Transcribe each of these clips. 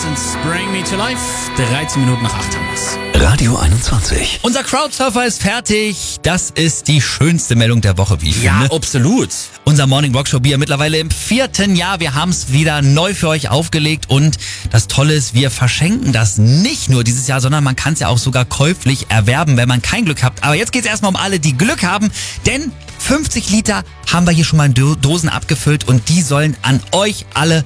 und Bring Me to Life. 13 Minuten nach 8 haben wir's. Radio 21. Unser Crowdsurfer ist fertig. Das ist die schönste Meldung der Woche, wie ich Ja, finde. absolut. Unser Morning Rock Show Bier mittlerweile im 4. Jahr. Wir haben es wieder neu für euch aufgelegt und das Tolle ist, wir verschenken das nicht nur dieses Jahr, sondern man kann es ja auch sogar käuflich erwerben, wenn man kein Glück hat. Aber jetzt geht es erstmal um alle, die Glück haben, denn 50 Liter haben wir hier schon mal in Dosen abgefüllt und die sollen an euch alle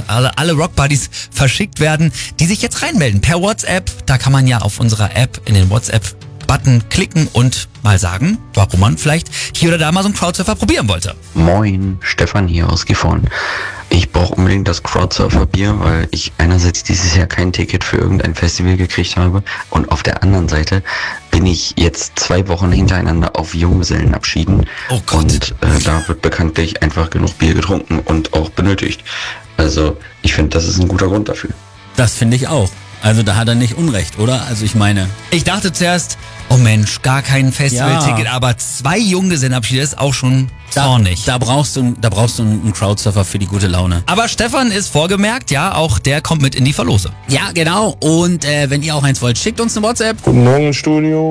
Rock Buddies verschickt werden, die sich jetzt reinmelden per WhatsApp. Da kann man ja auf unserer App in den WhatsApp-Button klicken und mal sagen, warum man vielleicht hier oder da mal so einen Crowdsurfer probieren wollte. Moin, Stefan hier aus Gifhorn. Ich brauche unbedingt das Crowdsurfer-Bier, weil ich einerseits dieses Jahr kein Ticket für irgendein Festival gekriegt habe und auf der anderen Seite bin ich jetzt 2 Wochen hintereinander auf Junggesellenabschieden. Oh Gott. Und da wird bekanntlich einfach genug Bier getrunken und auch benötigt. Also ich finde, das ist ein guter Grund dafür. Das finde ich auch. Also da hat er nicht Unrecht, oder? Also ich meine... Ich dachte zuerst, oh Mensch, gar kein Festivalticket, Ja. aber 2 Junggesellenabschiede ist auch schon zornig. Da brauchst du einen Crowdsurfer für die gute Laune. Aber Stefan ist vorgemerkt, ja, auch der kommt mit in die Verlose. Ja, genau. Und wenn ihr auch eins wollt, schickt uns eine WhatsApp. Guten Morgen im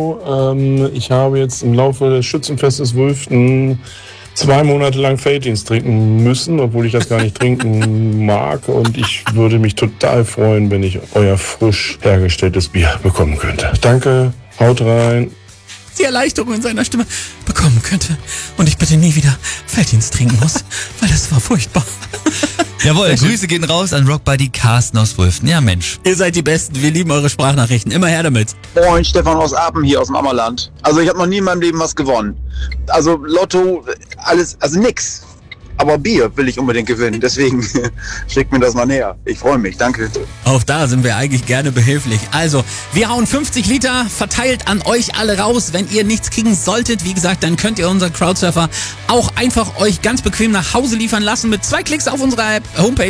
Studio. Ich habe jetzt im Laufe des Schützenfestes Wülften 2 Monate lang Felddienst trinken müssen, obwohl ich das gar nicht trinken mag. Und ich würde mich total freuen, wenn ich euer frisch hergestelltes Bier bekommen könnte. Danke, haut rein. Die Erleichterung in seiner Stimme bekommen könnte. Und ich bitte nie wieder Felddienst trinken muss, weil das war furchtbar. Jawohl, Grüße gehen raus an Rockbuddy Carsten aus Wülften. Ja, Mensch. Ihr seid die Besten, wir lieben eure Sprachnachrichten. Immer her damit. Moin, Stefan aus Apen hier aus dem Ammerland. Also ich habe noch nie in meinem Leben was gewonnen. Also Lotto, alles, also nix. Aber Bier will ich unbedingt gewinnen, deswegen schickt mir das mal näher. Ich freue mich, danke. Auch da sind wir eigentlich gerne behilflich. Also, wir hauen 50 Liter verteilt an euch alle raus. Wenn ihr nichts kriegen solltet, wie gesagt, dann könnt ihr unseren Crowdsurfer auch einfach euch ganz bequem nach Hause liefern lassen mit 2 Klicks auf unserer Homepage.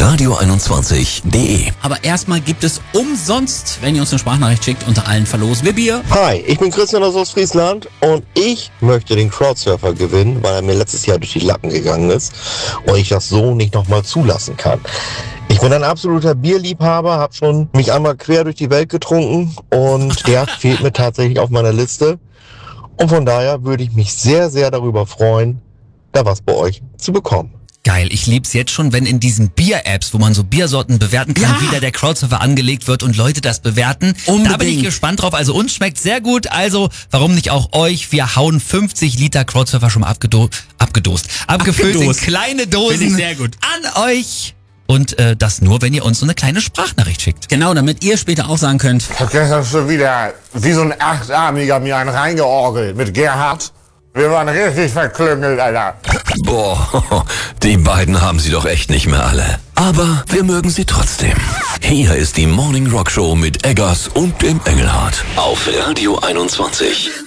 Radio21.de. Aber erstmal gibt es umsonst, wenn ihr uns eine Sprachnachricht schickt, unter allen verlosen wir Bier. Hi, ich bin Christian aus Ostfriesland und ich möchte den Crowdsurfer gewinnen, weil er mir letztes Jahr durch die Lappen gegangen ist und ich das so nicht nochmal zulassen kann. Ich bin ein absoluter Bierliebhaber, habe schon mich einmal quer durch die Welt getrunken und der fehlt mir tatsächlich auf meiner Liste. Und von daher würde ich mich sehr, sehr darüber freuen, da was bei euch zu bekommen. Geil, ich lieb's jetzt schon, wenn in diesen Bier-Apps, wo man so Biersorten bewerten kann, Ja. wieder der Crowdsurfer angelegt wird und Leute das bewerten. Da bin ich Unbedingt. gespannt drauf. Also uns schmeckt sehr gut. Also warum nicht auch euch? Wir hauen 50 Liter Crowdsurfer schon mal abgefüllt in Abgedost. kleine Dosen Finde ich sehr gut. an euch. Und das nur, wenn ihr uns so eine kleine Sprachnachricht schickt. Genau, damit ihr später auch sagen könnt, Ich hab gestern schon wieder wie so ein Achtarmiger mir einen reingeorgelt mit Gerhard. Wir waren richtig verklüngelt, Alter. Boah, die beiden haben sie doch echt nicht mehr alle. Aber wir mögen sie trotzdem. Hier ist die Morning Rock Show mit Eggers und dem Engelhardt. Auf Radio 21.